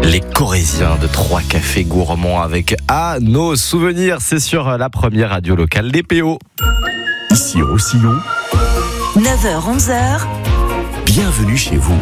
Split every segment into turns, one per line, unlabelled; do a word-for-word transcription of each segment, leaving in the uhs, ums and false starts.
Les Corésiens de Trois Cafés Gourmands avec à nos souvenirs. C'est sur la première radio locale des P O.
Ici Roussillon,
neuf heures onze heures.
Bienvenue chez vous.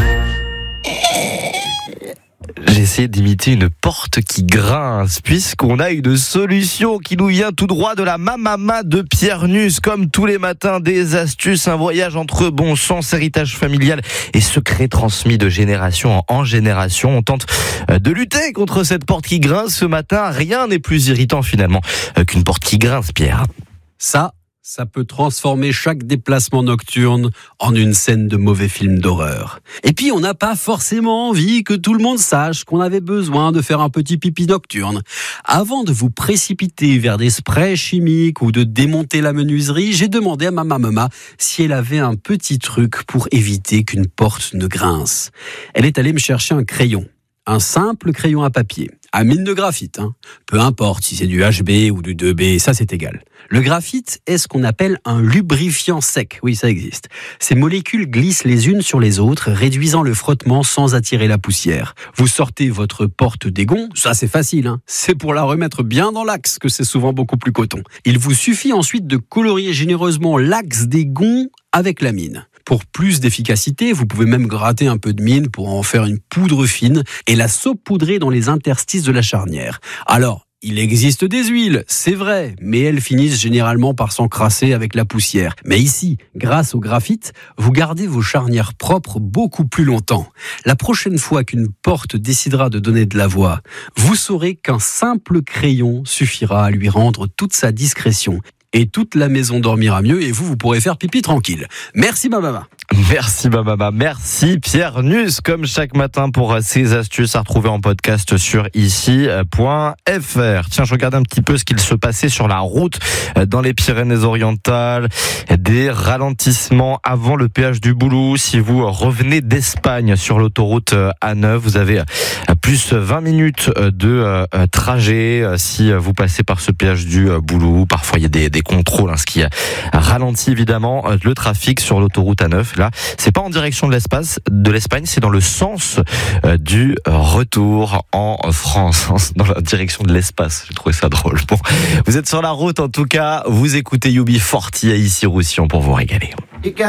J'ai essayé d'imiter une porte qui grince, puisqu'on a une solution qui nous vient tout droit de la mamama de Pierre Nus. Comme tous les matins, des astuces, un voyage entre bon sens, héritage familial et secrets transmis de génération en génération. On tente de lutter contre cette porte qui grince ce matin. Rien n'est plus irritant finalement qu'une porte qui grince, Pierre.
Ça, ça peut transformer chaque déplacement nocturne en une scène de mauvais film d'horreur. Et puis, on n'a pas forcément envie que tout le monde sache qu'on avait besoin de faire un petit pipi nocturne. Avant de vous précipiter vers des sprays chimiques ou de démonter la menuiserie, j'ai demandé à ma maman si elle avait un petit truc pour éviter qu'une porte ne grince. Elle est allée me chercher un crayon. Un simple crayon à papier, à mine de graphite, hein. Peu importe si c'est du H B ou du deux B, ça c'est égal. Le graphite est ce qu'on appelle un lubrifiant sec, oui ça existe. Ces molécules glissent les unes sur les autres, réduisant le frottement sans attirer la poussière. Vous sortez votre porte d'aigon, ça c'est facile, hein. C'est pour la remettre bien dans l'axe que c'est souvent beaucoup plus coton. Il vous suffit ensuite de colorier généreusement l'axe d'aigon avec la mine. Pour plus d'efficacité, vous pouvez même gratter un peu de mine pour en faire une poudre fine et la saupoudrer dans les interstices de la charnière. Alors, il existe des huiles, c'est vrai, mais elles finissent généralement par s'encrasser avec la poussière. Mais ici, grâce au graphite, vous gardez vos charnières propres beaucoup plus longtemps. La prochaine fois qu'une porte décidera de donner de la voix, vous saurez qu'un simple crayon suffira à lui rendre toute sa discrétion. Et toute la maison dormira mieux et vous, vous pourrez faire pipi tranquille. Merci ma maman.
Merci ma maman, merci Pierre Nus, comme chaque matin pour ces astuces à retrouver en podcast sur ici point f r. Tiens, je regarde un petit peu ce qu'il se passait sur la route dans les Pyrénées-Orientales. Des ralentissements avant le péage du Boulou. Si vous revenez d'Espagne sur l'autoroute A neuf, vous avez plus vingt minutes de trajet si vous passez par ce péage du Boulou. Parfois il y a des, des contrôles, hein, ce qui ralentit évidemment le trafic sur l'autoroute A neuf. Là, c'est pas en direction de l'espace, de l'Espagne, c'est dans le sens euh, du retour en France, dans la direction de l'espace. J'ai trouvé ça drôle. Bon, vous êtes sur la route en tout cas, vous écoutez U B quarante ici Roussillon pour vous régaler.